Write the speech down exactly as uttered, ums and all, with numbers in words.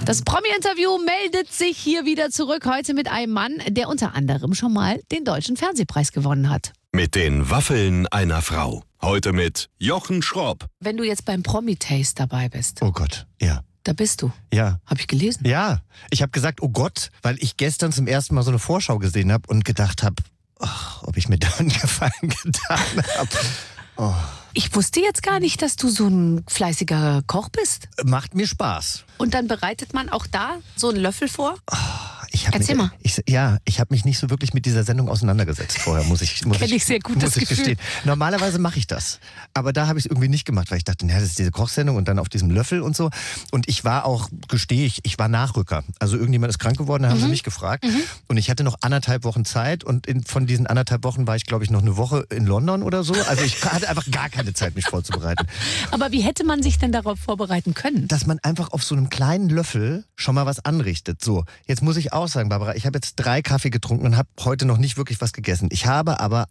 Das Promi-Interview meldet sich hier wieder zurück. Heute mit einem Mann, der unter anderem schon mal den Deutschen Fernsehpreis gewonnen hat. Mit den Waffeln einer Frau. Heute mit Jochen Schropp. Wenn du jetzt beim Promi-Taste dabei bist, Oh Gott, ja. da bist du. Ja. Habe ich gelesen. Ja, ich habe gesagt, oh Gott, weil ich gestern zum ersten Mal so eine Vorschau gesehen habe und gedacht habe, ob ich mir da einen Gefallen getan habe. Oh. Ich wusste jetzt gar nicht, dass du so ein fleißiger Koch bist. Macht mir Spaß. Und dann bereitet man auch da so einen Löffel vor? Ich hab Erzähl mich, mal. Ich, ja, ich habe mich nicht so wirklich mit dieser Sendung auseinandergesetzt vorher, muss ich muss Kenn ich sehr gut, muss das ich Gefühl. gestehen. Normalerweise mache ich das, aber da habe ich es irgendwie nicht gemacht, weil ich dachte, ja, das ist diese Kochsendung und dann auf diesem Löffel und so. Und ich war auch, gestehe ich, ich war Nachrücker. Also irgendjemand ist krank geworden, da haben Mhm. sie mich gefragt. Mhm. Und ich hatte noch anderthalb Wochen Zeit und in, von diesen anderthalb Wochen war ich, glaube ich, noch eine Woche in London oder so. Also ich hatte einfach gar keine Zeit, mich vorzubereiten. Aber wie hätte man sich denn darauf vorbereiten können? Dass man einfach auf so einem kleinen Löffel schon mal was anrichtet. So, jetzt muss ich auch sagen, Barbara, ich habe jetzt drei Kaffee getrunken und habe heute noch nicht wirklich was gegessen. Ich habe aber